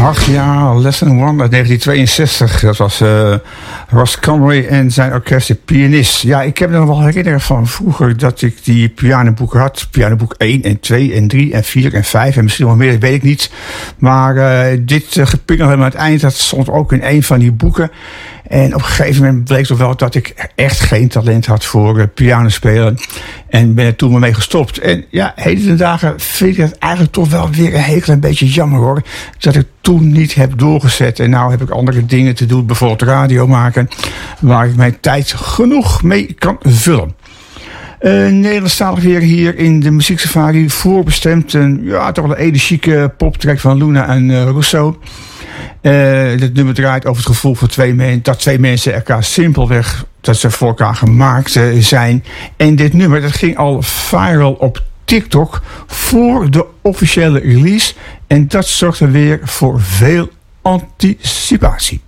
Ach ja, Lesson 1 uit 1962. Dat was Ross Conway en zijn orkest, de pianist. Ja, ik heb me nog wel herinneren van vroeger dat ik die pianoboeken had. Pianoboek 1 en 2 en 3 en 4 en 5 en misschien nog meer, dat weet ik niet. Maar dit gepingel aan het eind, dat stond ook in een van die boeken. En op een gegeven moment bleek toch wel dat ik echt geen talent had voor pianospelen. En ben er toen mee gestopt. En ja, heden ten dagen vind ik het eigenlijk toch wel weer een heel klein beetje jammer hoor. Dat ik toen niet heb doorgezet. En nou heb ik andere dingen te doen, bijvoorbeeld radio maken. Waar ik mijn tijd genoeg mee kan vullen. Nederlandstalig weer hier in de muzieksafari voorbestemd. Ja, toch wel een energieke poptrack van Luna en Rousseau. Dit nummer draait over het gevoel van dat twee mensen elkaar simpelweg dat ze voor elkaar gemaakt zijn. En dit nummer dat ging al viral op TikTok voor de officiële release. En dat zorgde weer voor veel anticipatie.